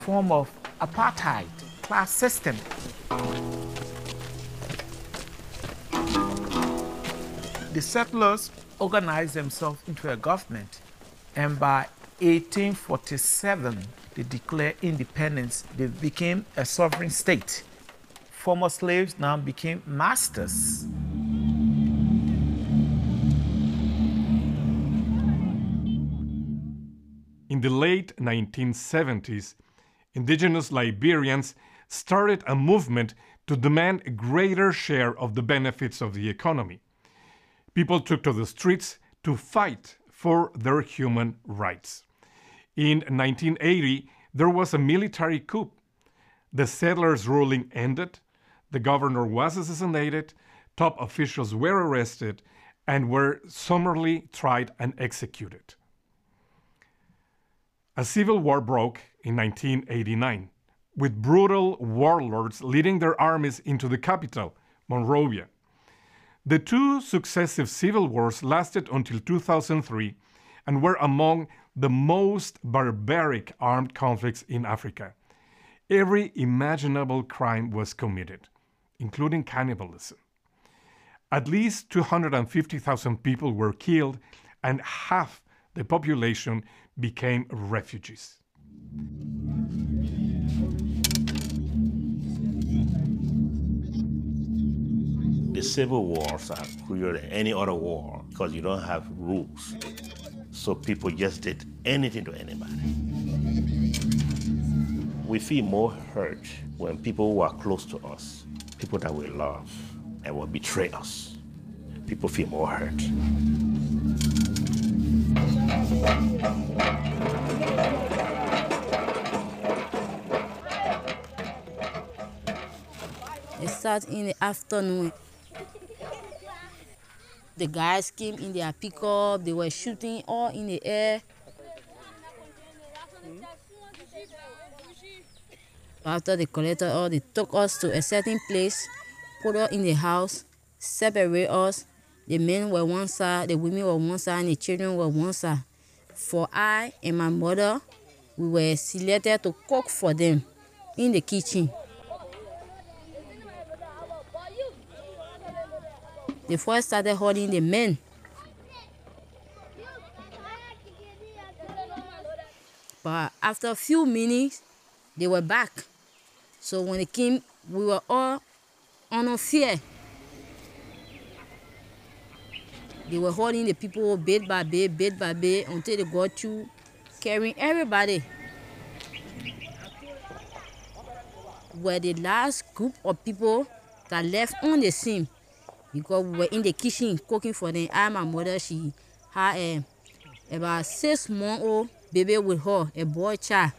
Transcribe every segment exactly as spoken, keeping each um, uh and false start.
form of apartheid class system. The settlers organized themselves into a government, and by eighteen forty-seven, they declared independence. They became a sovereign state. Former slaves now became masters. In the late nineteen seventies, indigenous Liberians started a movement to demand a greater share of the benefits of the economy. People took to the streets to fight for their human rights. In nineteen eighty, there was a military coup. The settlers' ruling ended, the governor was assassinated, top officials were arrested, and were summarily tried and executed. A civil war broke in nineteen eighty-nine, with brutal warlords leading their armies into the capital, Monrovia. The two successive civil wars lasted until two thousand three and were among the most barbaric armed conflicts in Africa. Every imaginable crime was committed, including cannibalism. At least two hundred fifty thousand people were killed, and half the population became refugees. The civil wars are crueler than any other war because you don't have rules. So people just did anything to anybody. We feel more hurt when people who are close to us, people that we love, and will betray us. People feel more hurt. It started in the afternoon. The guys came in their pickup, they were shooting all in the air. After they collected all, they took us to a certain place, put us in the house, separate us. The men were one side, the women were one side, and the children were one side. For I and my mother, we were selected to cook for them in the kitchen. They first started holding the men. But after a few minutes, they were back. So when they came, we were all under fear. They were holding the people bit by bit, bit by bit, until they got through carrying everybody. We were the last group of people that left on the scene, because we were in the kitchen cooking for them. I, my mother, she had a about six month old baby with her, a boy child.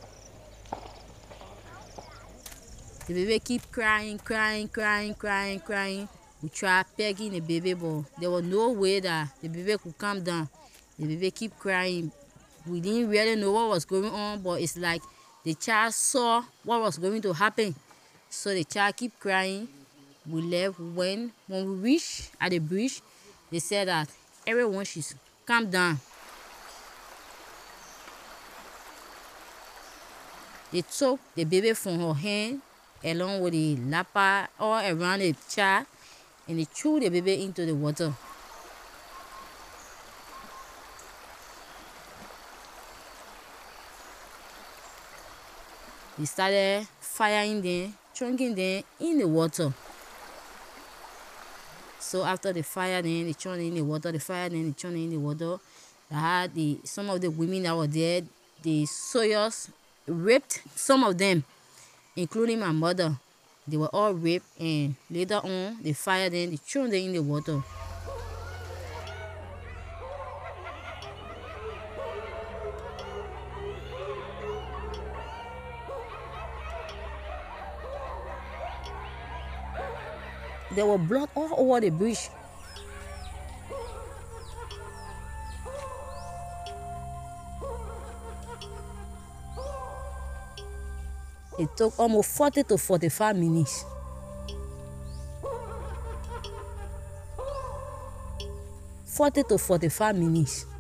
The baby keep crying, crying, crying, crying, crying. We tried pegging the baby, but there was no way that the baby could calm down. The baby keep crying. We didn't really know what was going on, but it's like the child saw what was going to happen. So the child keep crying. We left. When, when we reached at the bridge, they said that everyone should calm down. They took the baby from her hand, along with the lapper all around the child, and they threw the baby into the water. They started firing them, chunking them in the water. So after they fired them, they threw them in the water, they fired them, they threw them in the water. They had the, some of the women that were there, the soldiers raped some of them, including my mother. They were all raped, and later on, they fired them, they threw them in the water. There were blood all over the bridge. It took almost forty to forty-five minutes. forty to forty-five minutes.